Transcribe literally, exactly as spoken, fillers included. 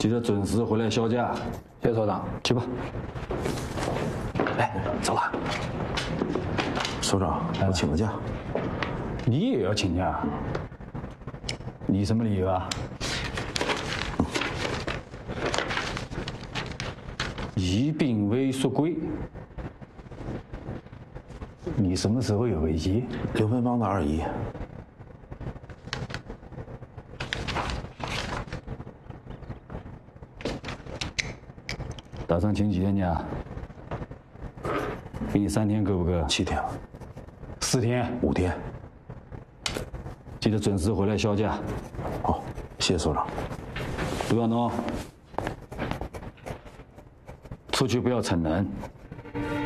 记得准时回来销假。 谢所长， 去吧。 哎，走了。 所长，我请个假。 你也要请假？你什么理由啊？疫病未xuất归。你什么时候有危机？ 刘文邦的二姨。 打算请几天假？给你三天够不够？ 七天。 四天。 五天。 记得准时回来销假。 好，谢谢所长。 杜耀东，出去不要逞能。